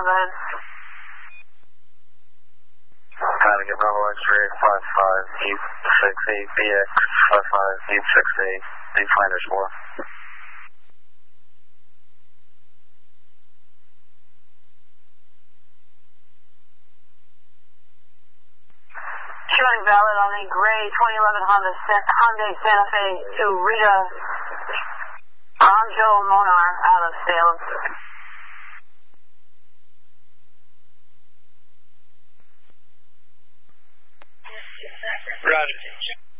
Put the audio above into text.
go ahead. Connecticut Bravo X-ray 55 BX 55 Big Flanders 4. Showing valid on the gray 2011 Hyundai Santa Fe to Rita Anjo Monar out of Salem. Roger.